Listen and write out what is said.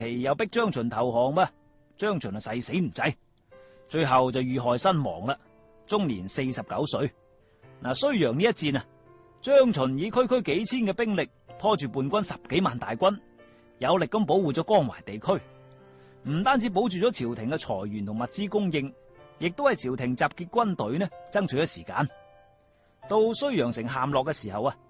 又逼張巡投降噃，張巡誓死唔制，最後就遇害身亡啦，終年49歲。嗱，睢陽呢一戰啊，張巡以區區幾千嘅兵力拖住叛軍10幾萬大軍，有力咁保護咗江淮地區，唔單止保住咗朝廷嘅財源同物資供應，亦都係朝廷集結軍隊呢爭取咗時間。到睢陽城陷落嘅時候啊，